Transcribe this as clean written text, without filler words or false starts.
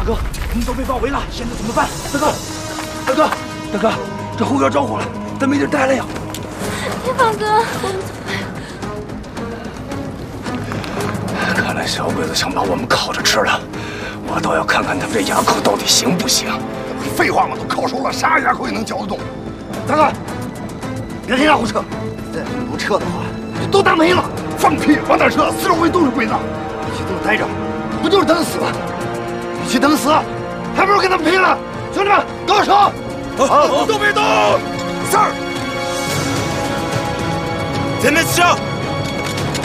大哥，我们都被包围了，现在怎么办？大哥，这后院着火了，咱没地儿待了呀！ 天放哥，我们怎么办？ 看来小鬼子想把我们烤着吃了，我倒要看看他这哑口到底行不行。 废话嘛，都烤熟了，啥哑口也能嚼得动。大哥，别听让我撤，再不撤的话，都打没了。放屁！往哪撤？四周围都是鬼子，与其这么待着，不就是等死吗？与其等死，还不如跟他们拼了！兄弟们，动手！ 好，都别动！ 是。 前面枪。